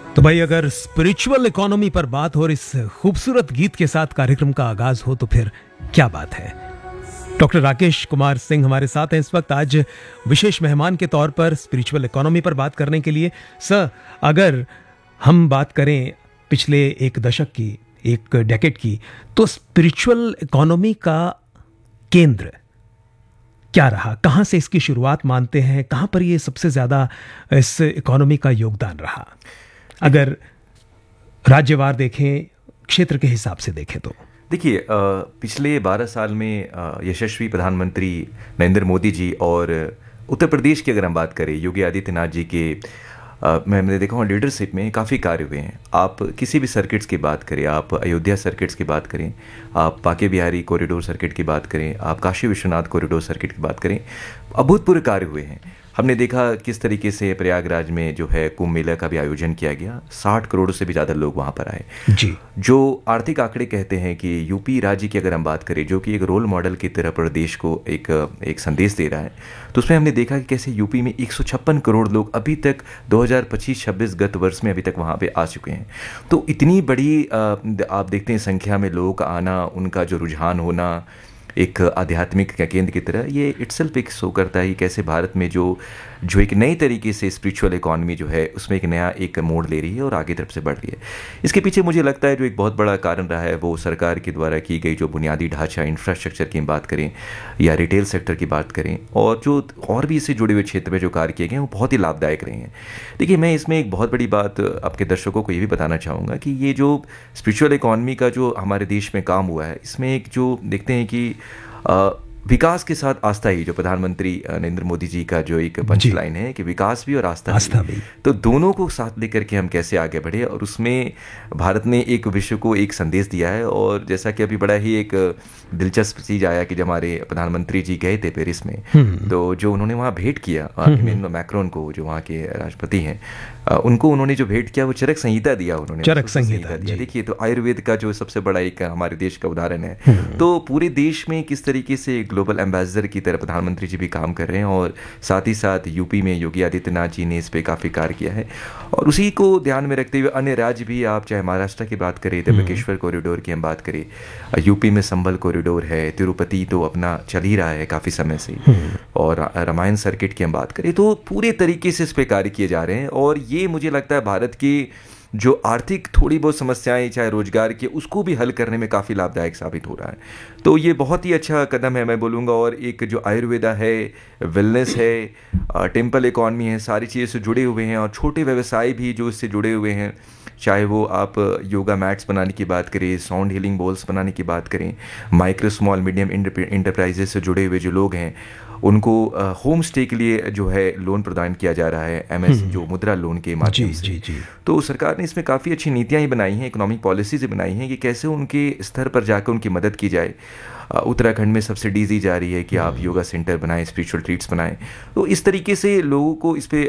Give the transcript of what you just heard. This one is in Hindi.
तो भाई, अगर स्पिरिचुअल इकोनॉमी पर बात हो और इस खूबसूरत गीत के साथ कार्यक्रम का आगाज हो तो फिर क्या बात है। डॉक्टर राकेश कुमार सिंह हमारे साथ हैं इस वक्त, आज विशेष मेहमान के तौर पर स्पिरिचुअल इकोनॉमी पर बात करने के लिए। सर, अगर हम बात करें पिछले एक दशक की, एक डेकेड की, तो स्पिरिचुअल इकोनॉमी का केंद्र क्या रहा? कहां से इसकी शुरुआत मानते हैं? कहां पर ये सबसे ज्यादा इस इकोनॉमी का योगदान रहा? अगर राज्यवार देखें, क्षेत्र के हिसाब से देखें तो देखिए, पिछले 12 साल में यशस्वी प्रधानमंत्री नरेंद्र मोदी जी और उत्तर प्रदेश की अगर हम बात करें, योगी आदित्यनाथ जी के मैंने देखा हूँ लीडरशिप में काफ़ी कार्य हुए हैं। आप किसी भी सर्किट्स की बात करें, आप अयोध्या सर्किट्स की बात करें, आप बांके बिहारी कॉरिडोर सर्किट की बात करें, आप काशी विश्वनाथ कॉरिडोर सर्किट की बात करें, अभूतपूर्व कार्य हुए हैं। हमने देखा किस तरीके से प्रयागराज में जो है कुंभ मेला का भी आयोजन किया गया, 60 करोड़ से भी ज़्यादा लोग वहाँ पर आए जी। जो आर्थिक आंकड़े कहते हैं कि यूपी राज्य की अगर हम बात करें, जो कि एक रोल मॉडल की तरह प्रदेश को एक संदेश दे रहा है, तो उसमें हमने देखा कि कैसे यूपी में 156 करोड़ लोग अभी तक 2025-26 गत वर्ष में अभी तक वहाँ पे आ चुके हैं। तो इतनी बड़ी आप देखते हैं संख्या में लोगों का आना, उनका जो रुझान होना एक आध्यात्मिक केंद्र की तरह, ये इटसेल्फ एक शो करता है कैसे भारत में जो एक नई तरीके से स्पिरिचुअल इकॉनमी जो है उसमें एक नया एक मोड़ ले रही है और आगे तरफ से बढ़ रही है। इसके पीछे मुझे लगता है जो एक बहुत बड़ा कारण रहा है वो सरकार के द्वारा की गई जो बुनियादी ढांचा, इंफ्रास्ट्रक्चर की बात करें या रिटेल सेक्टर की बात करें, और जो और भी इससे जुड़े हुए क्षेत्र में जो कार्य किए गए हैं वो बहुत ही लाभदायक रहे हैं। देखिए, मैं इसमें एक बहुत बड़ी बात आपके दर्शकों को ये भी बताना चाहूँगा कि ये जो स्पिरिचुअल इकॉनमी का जो हमारे देश में काम हुआ है, इसमें एक जो देखते हैं कि विकास के साथ आस्था ही, जो प्रधानमंत्री नरेंद्र मोदी जी का जो एक पंच लाइन है कि विकास भी और आस्था भी, तो दोनों को साथ लेकर के हम कैसे आगे बढ़े, और उसमें भारत ने एक विश्व को एक संदेश दिया है। और जैसा कि अभी बड़ा ही एक दिलचस्प चीज़ आया कि जब हमारे प्रधानमंत्री जी गए थे पेरिस में, तो जो उन्होंने वहाँ भेंट किया इमैनुअल मैक्रोन को, जो वहाँ के राष्ट्रपति हैं, उनको उन्होंने जो भेंट किया वो चरक संहिता दिया, उन्होंने चरक संहिता दिया। देखिए, तो आयुर्वेद का जो सबसे बड़ा एक हमारे देश का उदाहरण है। तो पूरे देश में किस तरीके से ग्लोबल एम्बेसडर की तरह प्रधानमंत्री जी भी काम कर रहे हैं, और साथ ही साथ यूपी में योगी आदित्यनाथ जी ने इस पे काफ़ी कार्य किया है। और उसी को ध्यान में रखते हुए अन्य राज्य भी, आप चाहे महाराष्ट्र की बात करें, त्र्यंबकेश्वर कॉरिडोर की हम बात करें, यूपी में संभल कॉरिडोर है, तिरुपति तो अपना चल ही रहा है काफ़ी समय से, और रामायण सर्किट की हम बात करें, तो पूरे तरीके से इस पे कार्य किए जा रहे हैं। और ये मुझे लगता है भारत की जो आर्थिक थोड़ी बहुत समस्याएं, चाहे रोजगार की, उसको भी हल करने में काफ़ी लाभदायक साबित हो रहा है। तो ये बहुत ही अच्छा कदम है मैं बोलूँगा। और एक जो आयुर्वेदा है, वेलनेस है, टेम्पल इकॉनमी है, सारी चीज़ें से जुड़े हुए हैं, और छोटे व्यवसाय भी जो इससे जुड़े हुए हैं, चाहे वो आप योगा मैट्स बनाने की बात करें, साउंड हीलिंग बॉल्स बनाने की बात करें, माइक्रो स्मॉल मीडियम इंटरप्राइजेस से जुड़े हुए जो लोग हैं उनको होम स्टे के लिए जो है लोन प्रदान किया जा रहा है, MS जो मुद्रा लोन के माध्यम से। जी। तो सरकार ने इसमें काफ़ी अच्छी नीतियाँ ही बनाई हैं, इकोनॉमिक पॉलिसीज बनाई हैं कि कैसे उनके स्तर पर जाकर उनकी मदद की जाए। उत्तराखंड में सब्सिडीज दी जा रही है कि आप योगा सेंटर बनाएं, स्पिरिचुअल ट्रीट्स बनाएं। तो इस तरीके से लोगों को इस पे